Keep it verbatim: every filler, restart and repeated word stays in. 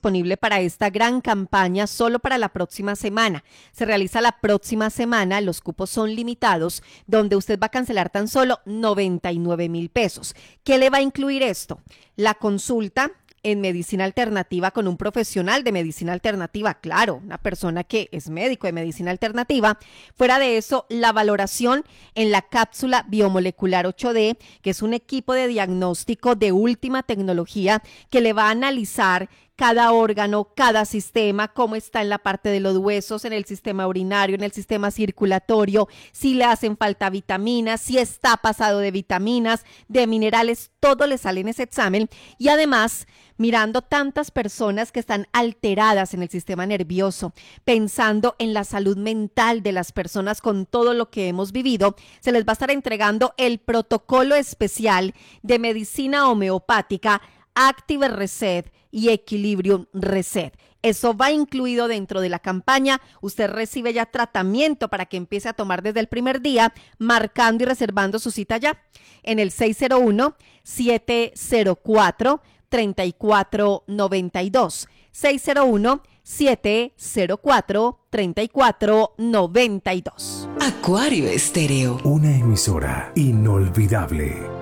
disponible para esta gran campaña solo para la próxima semana. Se realiza la próxima semana, los cupos son limitados, donde usted va a cancelar tan solo noventa y nueve mil pesos. ¿Qué le va a incluir esto? La consulta en medicina alternativa con un profesional de medicina alternativa, claro, una persona que es médico de medicina alternativa. Fuera de eso, la valoración en la cápsula biomolecular ocho D, que es un equipo de diagnóstico de última tecnología que le va a analizar cada órgano, cada sistema, cómo está en la parte de los huesos, en el sistema urinario, en el sistema circulatorio, si le hacen falta vitaminas, si está pasado de vitaminas, de minerales, todo le sale en ese examen. Y además, mirando tantas personas que están alteradas en el sistema nervioso, pensando en la salud mental de las personas con todo lo que hemos vivido, se les va a estar entregando el protocolo especial de medicina homeopática Active Reset y Equilibrium Reset. Eso va incluido dentro de la campaña. Usted recibe ya tratamiento para que empiece a tomar desde el primer día, marcando y reservando su cita ya en el seis cero uno, siete cero cuatro, tres cuatro nueve dos. seis cero uno, siete cero cuatro, tres cuatro nueve dos. Acuario Estéreo. Una emisora inolvidable.